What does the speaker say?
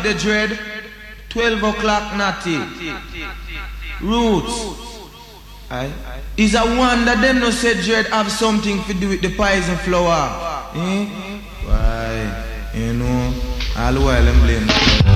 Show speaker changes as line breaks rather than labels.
the dread. 12 o'clock natty. Roots. Aye. Is a wonder them no say dread have something to do with the poison flower. Eh? Why? You know, all while I'm blame.